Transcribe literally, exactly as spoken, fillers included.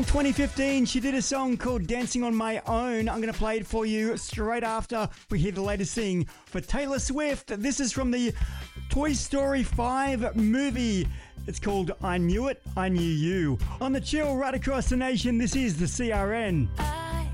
in twenty fifteen, she did a song called Dancing on My Own. I'm going to play it for you straight after we hear the latest thing for Taylor Swift. This is from the Toy Story five movie. It's called I Knew It, I Knew You. On the chill right across the nation, this is the C R N.